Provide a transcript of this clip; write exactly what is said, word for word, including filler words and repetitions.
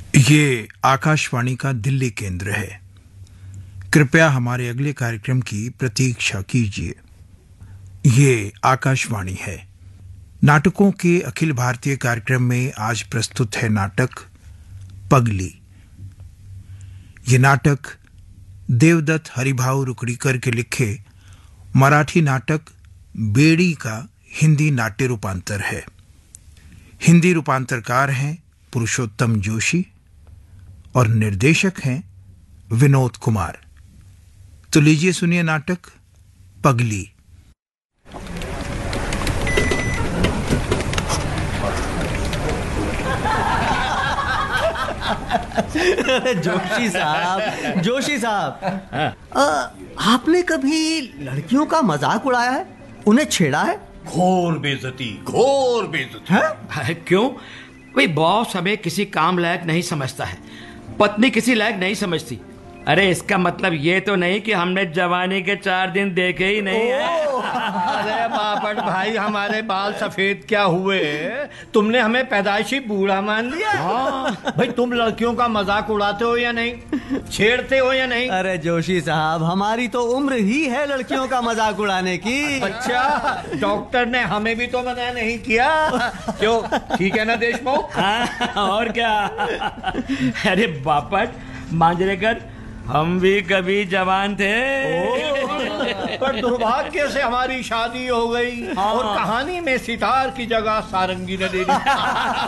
ये आकाशवाणी का दिल्ली केंद्र है। कृपया हमारे अगले कार्यक्रम की प्रतीक्षा कीजिए। ये आकाशवाणी है। नाटकों के अखिल भारतीय कार्यक्रम में आज प्रस्तुत है नाटक पगली। ये नाटक देवदत्त हरिभाऊ रुकड़ीकर के लिखे मराठी नाटक बेड़ी का हिंदी नाट्य रूपांतर है। हिंदी रूपांतरकार हैं पुरुषोत्तम जोशी और निर्देशक हैं विनोद कुमार। तो लीजिए सुनिए नाटक पगली। जोशी साहब, जोशी साहब, आपने कभी लड़कियों का मजाक उड़ाया है? उन्हें छेड़ा है? घोर बेइज्जती, घोर बेइज्जती है। क्यों? कोई बॉस हमें किसी काम लायक नहीं समझता है, पत्नी किसी लायक नहीं समझती। अरे इसका मतलब ये तो नहीं कि हमने जवानी के चार दिन देखे ही नहीं है। अरे बापट भाई, हमारे बाल सफेद क्या हुए? तुमने हमें पैदाइशी बूढ़ा मान लिया। हाँ। भाई तुम लड़कियों का मजाक उड़ाते हो या नहीं, छेड़ते हो या नहीं? अरे जोशी साहब, हमारी तो उम्र ही है लड़कियों का मजाक उड़ाने की। अच्छा, डॉक्टर ने हमें भी तो मना नहीं किया। क्यों, ठीक है ना देशमुख? और क्या। अरे बापट मांजरेकर, हम भी कभी जवान थे। पर दुर्भाग्य से हमारी शादी हो गई। हाँ। और कहानी में सितार की जगह सारंगी ने ले ली।